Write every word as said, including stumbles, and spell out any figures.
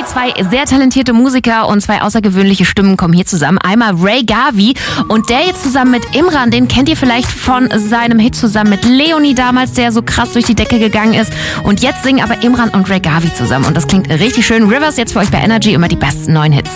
Zwei sehr talentierte Musiker und zwei außergewöhnliche Stimmen kommen hier zusammen. Einmal Ray Gavi und der jetzt zusammen mit Imran, den kennt ihr vielleicht von seinem Hit zusammen mit Leonie damals, der so krass durch die Decke gegangen ist. Und jetzt singen aber Imran und Ray Gavi zusammen und das klingt richtig schön. Rivers jetzt für euch bei Energy, immer die besten neuen Hits.